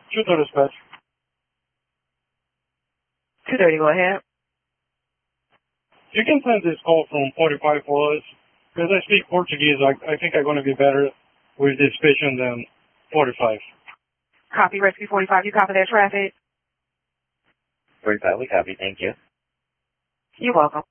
230 dispatch. 230, go ahead. You can send this call from 45 for us. Because I speak Portuguese, I think I'm going to be better with this patient than 45. Copy, Rescue 45. You copy that traffic? 45, we copy. Thank you. You're welcome.